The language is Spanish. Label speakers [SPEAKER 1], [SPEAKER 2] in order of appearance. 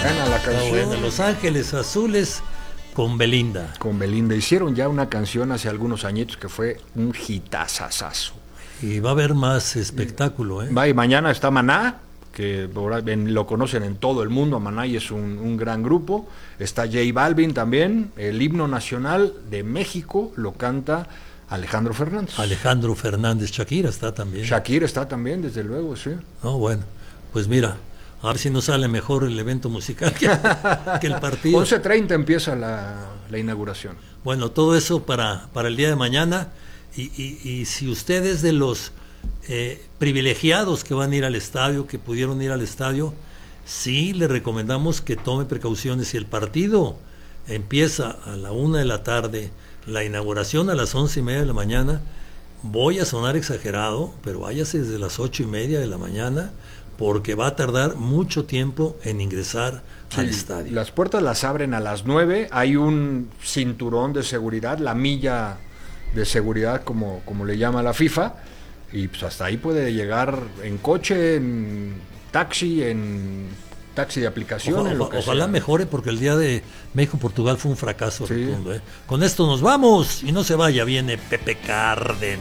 [SPEAKER 1] buena la canción.
[SPEAKER 2] Bueno, Los Ángeles Azules con Belinda.
[SPEAKER 1] Con Belinda. Hicieron ya una canción hace algunos añitos que fue un hitazazazo.
[SPEAKER 2] Y va a haber más espectáculo, ¿eh?
[SPEAKER 1] Va, y mañana está Maná, que lo conocen en todo el mundo. Maná y es un gran grupo. Está J Balvin también. El himno nacional de México lo canta Alejandro Fernández.
[SPEAKER 2] Alejandro Fernández. Shakira está también.
[SPEAKER 1] Shakira está también, desde luego, sí.
[SPEAKER 2] No, bueno, pues mira, a ver si nos sale mejor el evento musical que el partido.
[SPEAKER 1] 11:30 empieza la inauguración.
[SPEAKER 2] Bueno, todo eso para el día de mañana. Y si usted es de los privilegiados que van a ir al estadio, que pudieron ir al estadio, sí le recomendamos que tome precauciones. Si el partido empieza a la 1 de la tarde, la inauguración a las 11:30 de la mañana, voy a sonar exagerado, pero váyase desde las 8:30 de la mañana, porque va a tardar mucho tiempo en ingresar al estadio.
[SPEAKER 1] Las puertas las abren a las 9, hay un cinturón de seguridad, la milla de seguridad como le llama la FIFA, y pues hasta ahí puede llegar en coche, en taxi de aplicación, en lo que
[SPEAKER 2] ojalá
[SPEAKER 1] sea.
[SPEAKER 2] mejore, porque el día de México-Portugal fue un fracaso rotundo, ¿eh? Con esto nos vamos, y no se vaya, viene Pepe Cárdenas.